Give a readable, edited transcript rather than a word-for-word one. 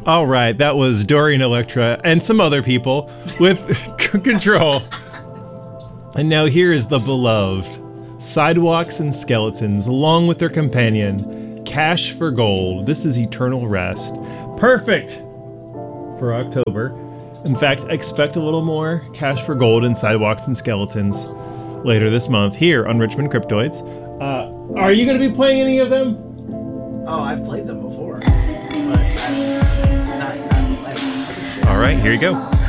All right, that was Dorian Electra and some other people with Control. And now here is the beloved Sidewalks and Skeletons, along with their companion, Cash for Gold. This is Eternal Rest. Perfect for October. In fact, expect a little more Cash for Gold and Sidewalks and Skeletons later this month here on Richmond Cryptoids. Are you going to be playing any of them? Oh, I've played them before. All right, here you go.